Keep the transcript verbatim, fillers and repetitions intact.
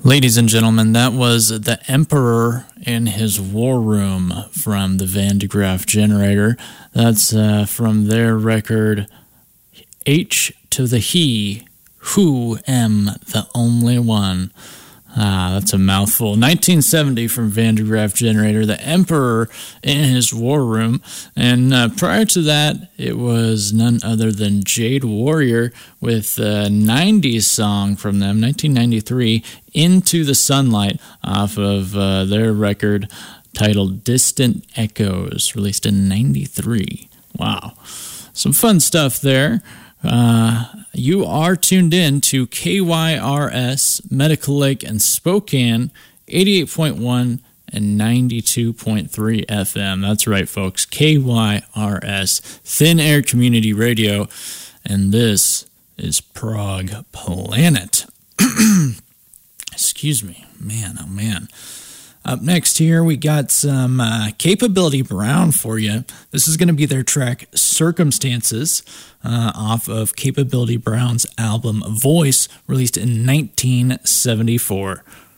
Ladies and gentlemen, that was The Emperor in His War Room from the Van de Graaff Generator. That's uh, from their record H to the He, Who Am the Only One. Ah, that's a mouthful. nineteen seventy from Van de Graaff Generator, The Emperor in His War Room. And uh, prior to that, it was none other than Jade Warrior with a nineties song from them, nineteen ninety-three, Into the Sunlight, off of uh, their record titled Distant Echoes, released in ninety-three. Wow. Some fun stuff there. Uh, you are tuned in to K Y R S, Medical Lake and Spokane, eighty-eight point one and ninety-two point three F M. That's right, folks. K Y R S, Thin Air Community Radio. And this is Prog Planet. Excuse me. Man, oh man. Up next here, we got some uh, Capability Brown for you. This is going to be their track Circumstances uh, off of Capability Brown's album Voice, released in nineteen seventy-four.